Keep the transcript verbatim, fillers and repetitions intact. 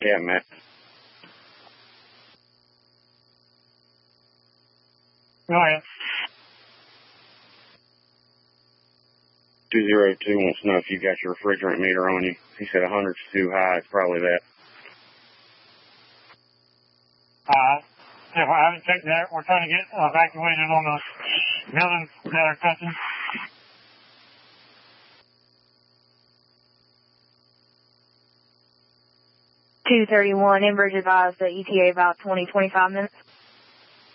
Yeah, man. Go ahead. two zero two wants to know if you got your refrigerant meter on you. He said one hundred's too high. It's probably that. Uh, if I haven't checked that, we're trying to get evacuated on the buildings that are touching. two thirty-one, Enbridge advised the E T A about twenty, twenty-five minutes.